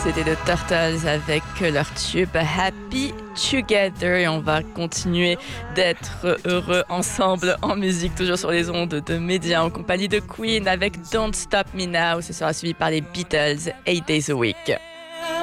C'était The Turtles avec leur tube Happy Together et on va continuer d'être heureux ensemble en musique, toujours sur les ondes de Média en compagnie de Queen avec Don't Stop Me Now. Ce sera suivi par les Beatles, 8 Days a Week.